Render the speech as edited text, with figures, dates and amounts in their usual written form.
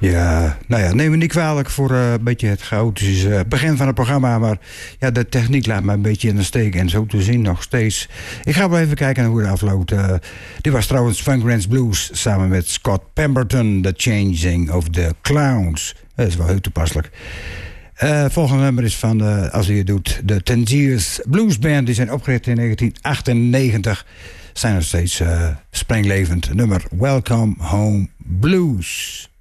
Ja, nou ja, neem me niet kwalijk voor een beetje het chaotische begin van het programma. Maar ja, de techniek laat me een beetje in de steek. En zo te zien nog steeds. Ik ga wel even kijken hoe het afloopt. Dit was trouwens Funkrands Blues samen met Scott Pemberton. The Changing of the Clowns. Dat is wel heel toepasselijk. Volgende nummer is van, als u het doet, de Tangiers Blues Band. Die zijn opgericht in 1998. Zijn nog steeds springlevend. Nummer Welcome Home Blues.